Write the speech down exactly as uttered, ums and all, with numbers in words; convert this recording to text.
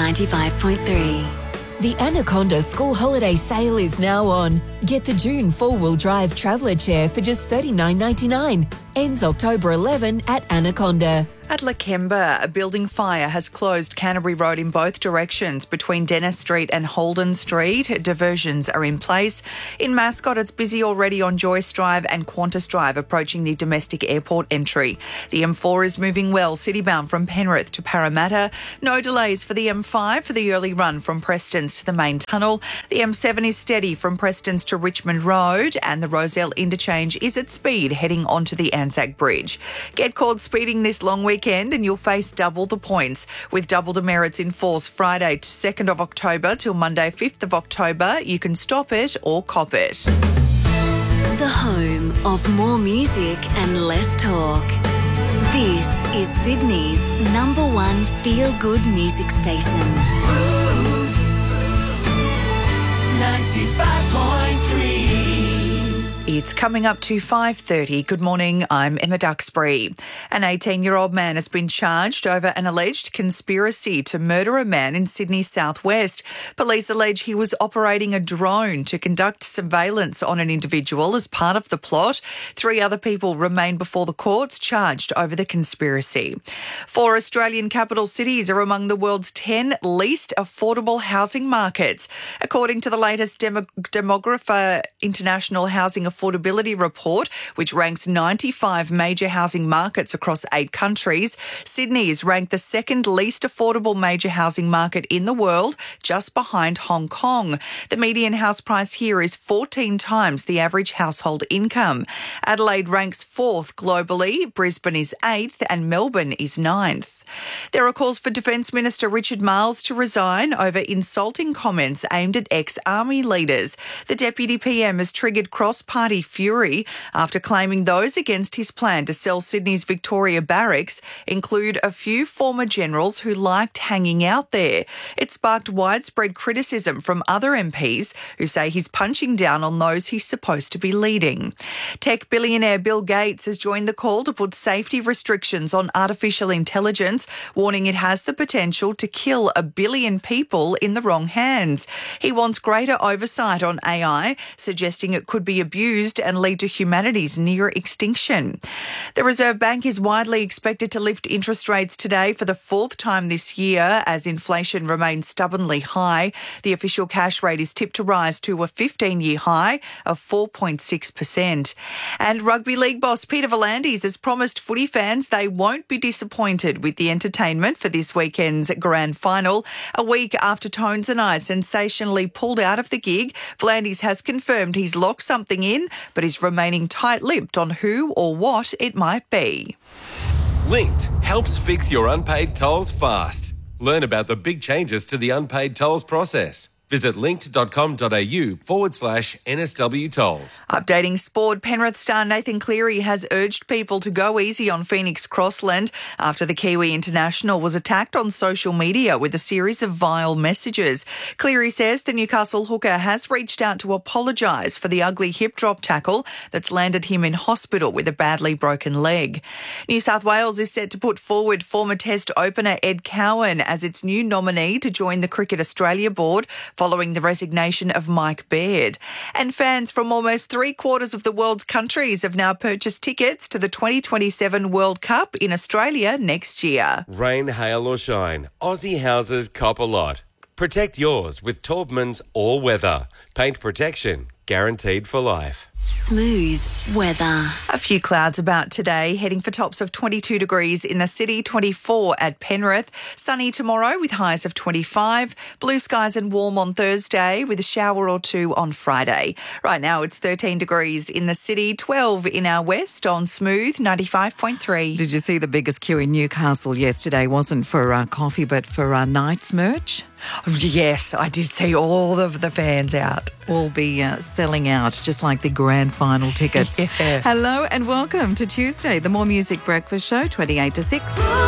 ninety-five point three. The Anaconda School Holiday Sale is now on. Get the June four-wheel drive traveller chair for just thirty-nine ninety-nine. Ends October eleventh at Anaconda. At Lakemba, a building fire has closed Canterbury Road in both directions between Dennis Street and Holden Street. Diversions are in place. In Mascot, it's busy already on Joyce Drive and Qantas Drive approaching the domestic airport entry. The M four is moving well, citybound from Penrith to Parramatta. No delays for the M five for the early run from Prestons to the main tunnel. The M seven is steady from Prestons to Richmond Road, and the Rozelle interchange is at speed heading onto the Anzac Bridge. Get caught speeding this long weekend and you'll face double the points, with double demerits in force Friday to second of October till Monday fifth of October. You can stop it or cop it. The home of more music and less talk. This is Sydney's number one feel-good music station. Smooth ninety-five point three. It's coming up to five thirty. Good morning, I'm Emma Duxbury. An eighteen-year-old man has been charged over an alleged conspiracy to murder a man in Sydney's southwest. Police allege he was operating a drone to conduct surveillance on an individual as part of the plot. Three other people remain before the courts charged over the conspiracy. Four Australian capital cities are among the world's ten least affordable housing markets. According to the latest Demo- Demographer International Housing Affordability Report, which ranks ninety-five major housing markets across eight countries, Sydney is ranked the second least affordable major housing market in the world, just behind Hong Kong. The median house price here is fourteen times the average household income. Adelaide ranks fourth globally, Brisbane is eighth, and Melbourne is ninth. There are calls for Defence Minister Richard Marles to resign over insulting comments aimed at ex-army leaders. The Deputy P M has triggered cross-party fury after claiming those against his plan to sell Sydney's Victoria Barracks include a few former generals who liked hanging out there. It sparked widespread criticism from other M Ps who say he's punching down on those he's supposed to be leading. Tech billionaire Bill Gates has joined the call to put safety restrictions on artificial intelligence, warning it has the potential to kill a billion people in the wrong hands. He wants greater oversight on A I, suggesting it could be abused and lead to humanity's near extinction. The Reserve Bank is widely expected to lift interest rates today for the fourth time this year as inflation remains stubbornly high. The official cash rate is tipped to rise to a fifteen-year high of four point six percent. And rugby league boss Peter V'landys has promised footy fans they won't be disappointed with the entertainment for this weekend's grand final. A week after Tones and I sensationally pulled out of the gig, V'landys has confirmed he's locked something in, but is remaining tight-lipped on who or what it might be. Linked helps fix your unpaid tolls fast. Learn about the big changes to the unpaid tolls process. Visit linked.com.au forward slash NSW tolls. Updating sport, Penrith star Nathan Cleary has urged people to go easy on Phoenix Crossland after the Kiwi international was attacked on social media with a series of vile messages. Cleary says the Newcastle hooker has reached out to apologise for the ugly hip drop tackle that's landed him in hospital with a badly broken leg. New South Wales is set to put forward former Test opener Ed Cowan as its new nominee to join the Cricket Australia board, following the resignation of Mike Baird. And fans from almost three quarters of the world's countries have now purchased tickets to the twenty twenty-seven World Cup in Australia next year. Rain, hail or shine, Aussie houses cop a lot. Protect yours with Taubman's All Weather. Paint protection guaranteed for life. Smooth weather. A few clouds about today, heading for tops of twenty-two degrees in the city, twenty-four at Penrith. Sunny tomorrow with highs of twenty-five. Blue skies and warm on Thursday with a shower or two on Friday. Right now it's thirteen degrees in the city, twelve in our west on Smooth ninety-five point three. Did you see the biggest queue in Newcastle yesterday? Wasn't for uh, coffee but for uh, Knights merch? Yes, I did see all of the fans out. Will be uh, selling out, just like the grand final tickets. Yeah. Hello and welcome to Tuesday, the More Music Breakfast Show, twenty-eight to six.